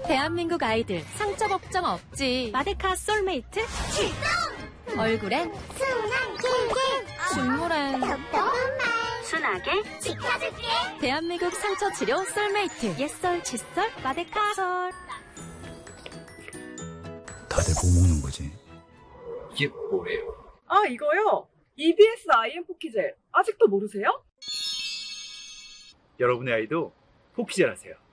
대한민국 아이들 상처 걱정 없지. 마데카 솔메이트 출동! 얼굴엔 순한 길게 중물엔 똑똑한 말 순하게 지켜줄게. 대한민국 상처 치료 솔메이트. 옛설 칫솔 마데카 솔. 다들 뭐 먹는 거지? 이게 뭐예요? 아, 이거요? EBS IM 포키젤. 아직도 모르세요? 여러분의 아이도 포키젤 하세요.